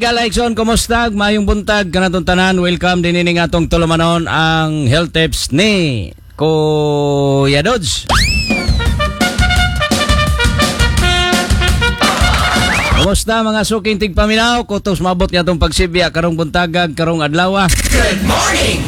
Galekson, kumusta? Mayong buntag, kanatong tanan. Welcome din ini atong tulumanon ang health tips ni Kuya Dodge. Kumusta mga suking tigpaminaw? Kutos mabot nga itong pagsibya karong buntagag, karong adlaw. Good morning!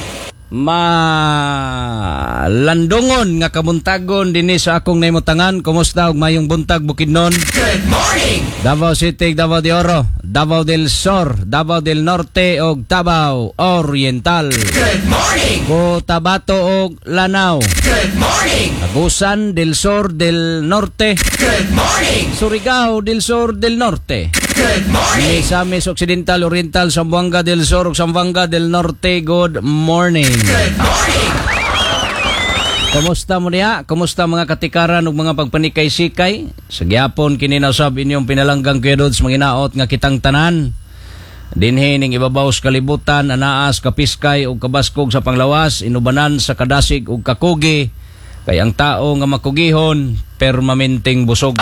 Malandungon nga kabuntagon dinhi sa akong naimutangan. Kumusta og mayong buntag Bukidnon? Good morning! Davao City, Davao de Oro, Davao del Sur, Davao del Norte ug Davao Oriental. Good morning! Cotabato ug Lanao. Good morning! Agusan del Sur del Norte. Good morning! Surigao del Sur del Norte. Good morning! Misamis Occidental, Oriental, Zamboanga del Sur ug Zamboanga del Norte. Good morning. Good morning! Kumusta mo niya? Kumusta mga katikaran ug mga pagpanikay-sikay? Sa gyapon kini na usab inyong pinalanggang Kuya Dodge manginaot nga kitang tanan. Dinhi ning ibabaw sa kalibutan, anaas, kapiskay ug kabaskog sa panglawas, inubanan sa kadasig ug kakugi. Kay ang tao nga makugihon, permanenteng busog.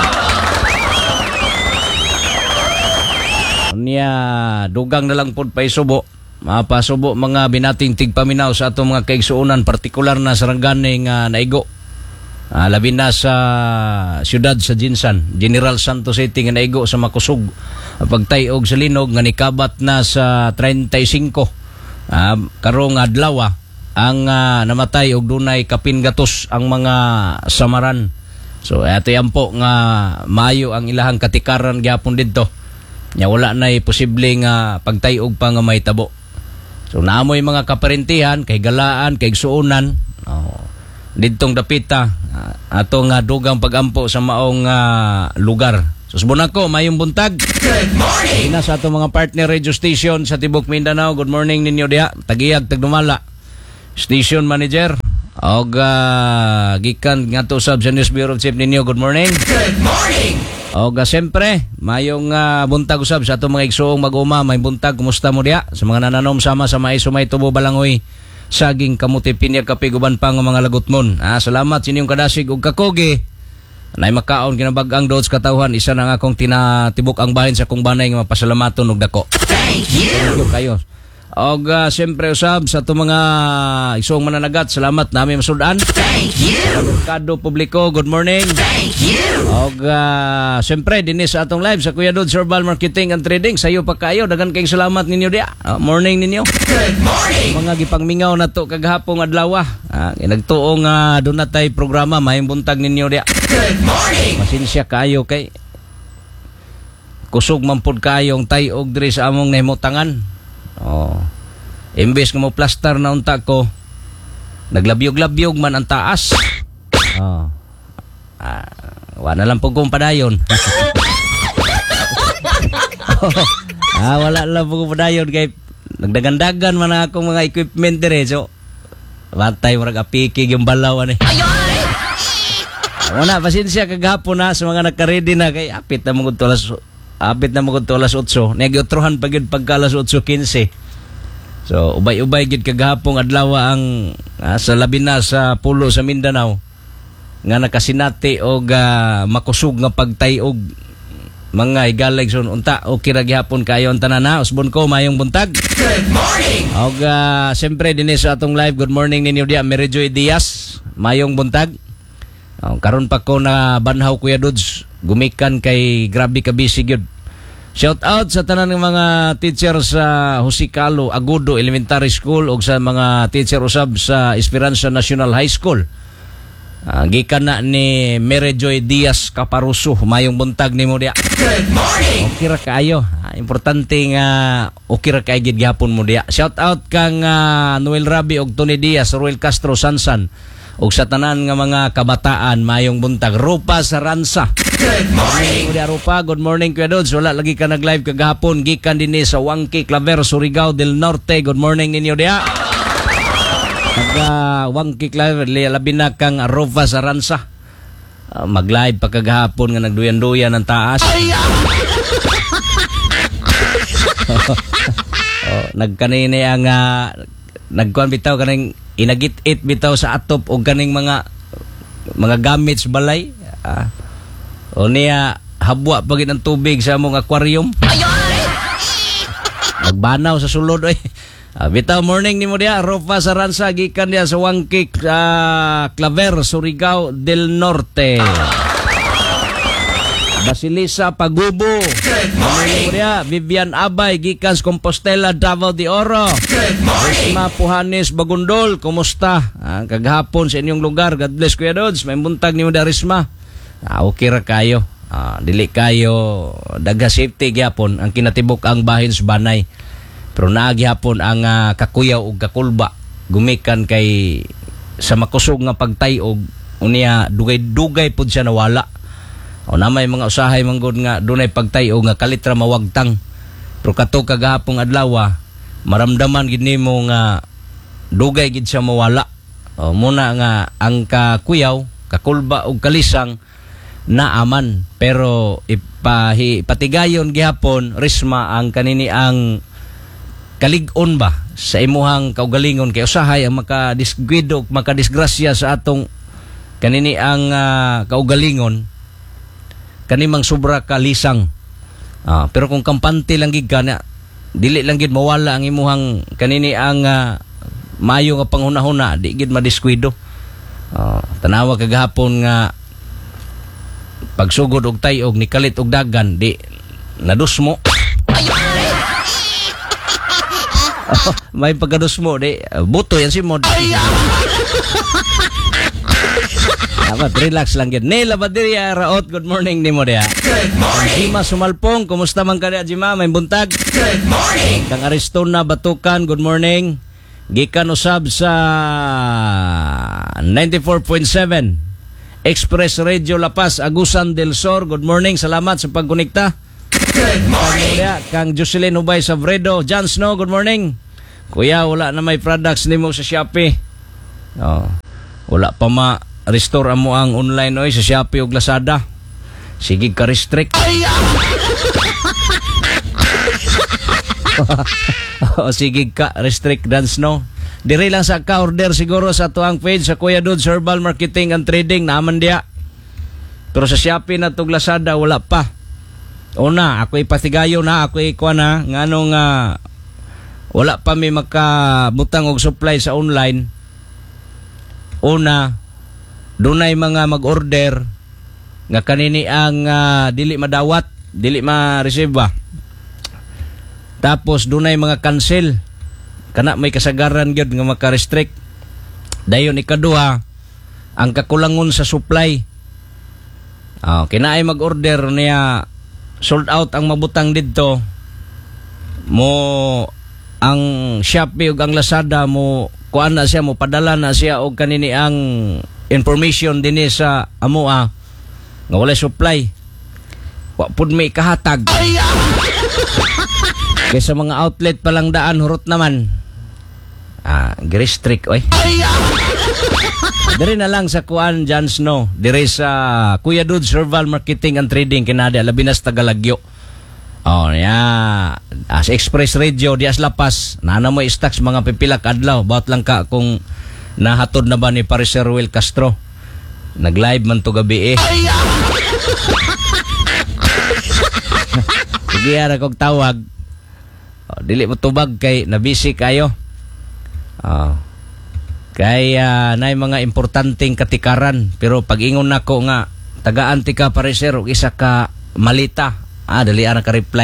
Unya, dugang na lang pod pa isubo. Mapasubo mga binating tigpaminaw sa atong mga kaigsuunan, partikular na sa ranggani nga naigo. Labi na sa siyudad sa Jinsan, General Santos City nga naigo sa makusog. Pagtayog sa linog nga nikabat na sa 35. Karong adlaw ang namatay og dunay kapin gatos ang mga samaran. So ato yan po nga maayo ang ilahang katikaran gyapon didto. Nya wala nay posible nga pagtayog pa nga may tabo. So naamoy mga kaparentihan, kay galaan, kay suunan, didtong dapita, ato nga dugang pagampo sa maong lugar. So subon ako, mayong buntag. Good morning! Ina sa atong mga partner radio station sa Tibok Mindanao. Good morning ninyo diha. Tagiyag, Tagdumala. Station manager. Og gikan nga to sa News Bureau Chief ninyo. Good morning. Good morning! O siyempre, mayong buntag usab sa itong mga igsoong mag-uma, may buntag, kumusta mo diya? Sa mga nananom sama sa maisumay tubo balangoy, saging kamuti pinya kapiguban pa ng mga lagutmon. Salamat sa inyong kadasig ug kakugi. Nay makaon kinabag-ang Dodge katawhan, isa na nga akong tinatibok ang bahin sa kong banay nga mapasalamaton og dako. Thank you! Thank you kayo. Og siyempre usab sa itong mga isong mananagat, salamat namin masudan. Thank you! Merkado Publiko, good morning. Thank you! Og siyempre dinis sa atong live sa Kuya Dodge Herbal Marketing and Trading, sayo pa kayo, dagan kayong salamat ninyo dia. Morning ninyo. Good morning! Mga gipangmingaw na to kagahapong adlaw. Nagtuong doon na tayo programa, mayong buntag ninyo dia. Good morning! Pasensya kayo kay kusog man pud kayong tayog diri sa among nahimutangan. Imbes nga mo plaster na unta ko, naglabyog-labyog man ang taas. Wala lang po kong padayon. Wala lang po kong padayon kay nagdagandagan man akong mga equipment dire. So batay marag apiki yung balaw ani. Wala pasensya kagahapon na sa mga nagka-ready na kay apit na mugod alas 8. Nagyotrohan pagid pagka alas 8:15. So ubay-ubay gid kagahapon adlaw ang sa labi na sa pulo sa Mindanao nga nakasinati og makusog nga pagtayog mga Galekson unta okay ra gihapon kayo ang tanan na usbon ko mayong buntag. Good morning! Og siyempre dinhi sa atong live, good morning ninyo dia Mary Joy Diaz, mayong buntag. Karon pa ko na banhaw Kuya Dodge, gumikan kay grabe ka busy gyud. Shout out sa tanan ng mga teacher sa Husikalo Agudo Elementary School ug sa mga teacher usab sa Esperanza National High School. Gikan na ni Mary Joy Diaz Caparuso, mayong buntag nimo dia. Good morning! Okay ra kayo. Importante nga okay ra kay gid gyapon mo dia. Shout out kang Noel Rabi ug Tony Diaz, Roel Castro Sansan ug sa tanan nga mga kabataan, mayong buntag. Rupa Saransa. Good morning! Rupa, good morning Kuya Dodge. Wala lagi ka nag-live kagahapon, gikan dinhi sa Wangki Claver, Surigao del Norte. Good morning ninyo dia. Wangki Claver, labi na kang Rupa Saransa. Mag-live pa kagahapon nga nagduyan-duyan ng taas. Nagkanini ang nagkuan bitaw kaning inagit-it bitaw sa atop o kaning mga gamit sa balay. O niya habwa pagin ang tubig sa among aquarium. Pagbanaw sa sulod oy. Bitaw morning nimo diha Rofa Saransa gikan diha sa Wangkik Claver, Surigao del Norte. Basilisa Pagubo. Good morning. Diha Vivian Abay gikan sa Compostela, Davao de Oro. Good morning. Resma Puhanes Bagundol, kumusta? Kaghapon sa inyong lugar. God bless Kuya Dods. May buntag nimo da Resma. Okay ra kayo. Dili kayo dagha safety gyapon ang kinatibok ang bahin sa banay. Pero naagyapon ang kakuyaw ug kakulba gumikan kay sa makusog nga pagtayog unya dugay-dugay pud siya nawala. O na may mga usahay manggod nga dunay pagtayog nga kalitra mawagtang. Pero kato kagahapong adlaw maramdaman gid nimo nga dugay gid siya mawala. O muna nga ang kakuyaw, kakulba ug kalisang naaman, pero ipatigayon gihapon Resma ang kanini ang kalig-on ba sa imuhang kaugalingon kay usahay ang makadisgwido, makadisgrasya sa atong kanini ang kaugalingon kanimang sobra kalisang. Pero kung kampante lang gid ka na dili lang gid mawala ang imuhang kanini ang maayo nga panghunahuna, di gid madisgwido. Tanawa kagahapon nga pagsugod og tayog ni kalit og dagan di nadusmo. May pagkadusmo di buto yan si Mod. Dapat relax lang yun. Nela Baderia Raot, good morning ni mo diya. Good morning. Jima Sumalpong, kumusta man ka diya Jima? May buntag. Good morning. Kang Aristona Batukan, good morning. Gikan usab sa 94.7 Express Radio La Paz, Agusan del Sur, good morning. Salamat sa pagkonekta. Good morning. Kuya, Kang Jocelyn Ubay Savredo, Jan Snow, good morning. Kuya, wala na may products nimo sa Shopee. Wala pa ma-restore amo ang online oy sa Shopee ug Lazada. Sige ka restrict. Sige ka restrict Jan Snow. Diri lang sa ka-order siguro sa tuang page sa Kuya Dudes Herbal Marketing and Trading naman diya. Pero sa Shopee na tug Lazada wala pa. Una, ako ipatigayo na, ako ikuha na, nga nung wala pa may makabutang og supply sa online. Una, dunay mga mag-order nga kanini ang dili madawat, dili ma-receive ba. Tapos dunay mga cancel. Kana may kasagaran gyud nga maka-restrict. Dayon ikaduha, ang kakulangon sa supply. Kinaay mag-order niya sold out ang mabutang didto mo ang Shopee ug ang Lazada mo kuan na siya mo padala na siya og kanini ang information dinhi sa amoa nga wala supply wa pud may kahatag kaysa mga outlet pa lang daan hurot naman restrict oy. Diri na lang sa kuan Jan Snow, diri sa Kuya Dudes Herbal Marketing and Trading kinada Labinas Tagalagyo. As Express Radio di as Lapas, nana mo stocks mga pipila ka adlaw, bawat lang ka kung nahatod na ba ni Paris Ruel Castro. Nag-live man to gabi Sige ara kog tawag. Dili mo tubag kay nabisi kayo. Kaya na mga importanteng katikaran, pero pag-ingon nako nga tagaan ti ka pareser og isa ka malita, dali ara ka reply.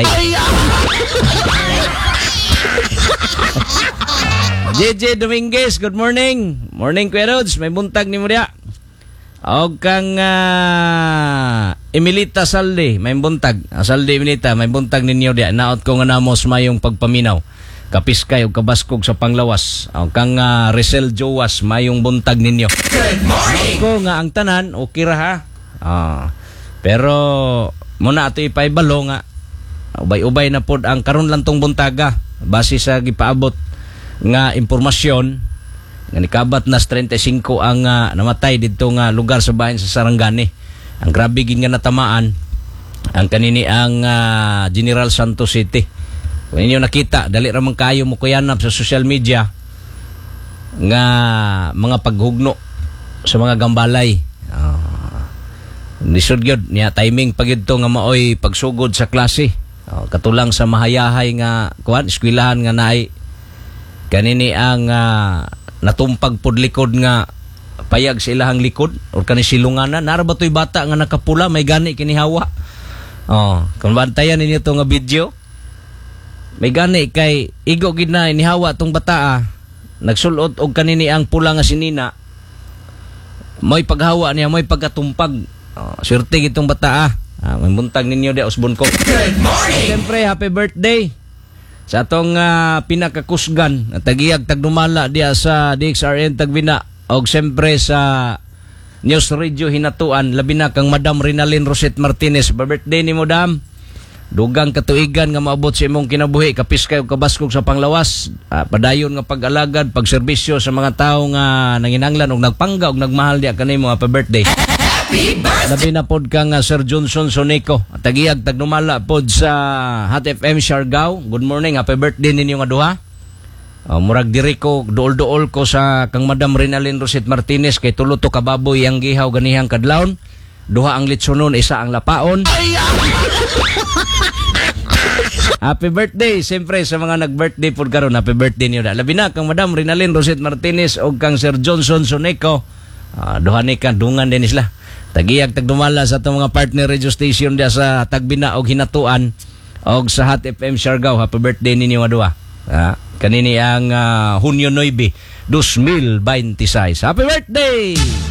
JJ Dominguez, good morning. Morning Kuya Rods, may buntag ni mo diya. Og kang Emilita Salde, may buntag. Salde Emilita, may buntag ninyo diya. Naot ko nga namos mayong pagpaminaw. Kapiskay o kabaskog sa panglawas. Kang Rizal Jowas, mayong buntag ninyo. Good morning. Ko nga ang tanan, okay ra ha. Pero muna ato ipaibalo nga ubay-ubay na pod ang karon lang tong buntaga base sa gipaabot nga impormasyon nga nikabat na 35 ang namatay didto nga lugar sa bahin sa Sarangani. Ang grabe gid nga natamaan ang kanini ang General Santos City. Kung inyo nakita, dali ramang kayo mo kuyanap sa social media nga mga paghugno sa mga gambalay. Nisod gyud niya timing pag ito nga maoy pagsugod sa klase. Katulang sa mahayahay nga kuan eskwelahan nga naay kanini ang natumpag pod likod nga payag sa ilahang likod or kani silunganan nara ba toy bata nga nakapula may gani kini hawa. Kung bantayan ninyo to nga video may gani kay igo gid na inihawa tong bata nagsulot og kanini ang pula nga sinina may paghawa niya may pagkatumpag. Swerte gitong bata may buntag ninyo di usbon ko. Good morning. Siyempre happy birthday sa atong pinakakusgan tagiyag tagdumala diya sa DXRN Tagbina og siyempre sa News Radio Hinatuan labi na kang Madam Rinalyn Rosette Martinez. Birthday ni mo dam. Dugang katuigan nga maabot sa imong kinabuhi kapis kayo kabaskog sa panglawas padayon nga pag-alagad pagserbisyo sa mga tawo nga nanginanglan og nagpangga og nagmahal diya kanimo happy birthday. Happy birthday. Labi na pod kang Sir Johnson Sonico tagiyag tagdumala pod sa Hot FM Siargao. Good morning, happy birthday ninyo nga duha. Murag diri ko duol-duol ko sa kang Madam Rinalyn Rosette Martinez kay tulo to kababoy ang gihaw ganihang kadlawon. Duha ang litsonon, isa ang lapaon. Happy birthday siyempre sa mga nag-birthday pod karon. Happy birthday niyo da. Labi na kang Madam Rinalyn Rosette Martinez og kang Sir Johnson Sonico. Duha ni ka dungan din isla. Tagiyag tagdumala sa atong mga partner radio station dia sa Tagbina og Hinatuan og sa Hot FM Siargao. Happy birthday ninyo nga duha. Kanini ang Hunyo 9, 2026. Happy birthday!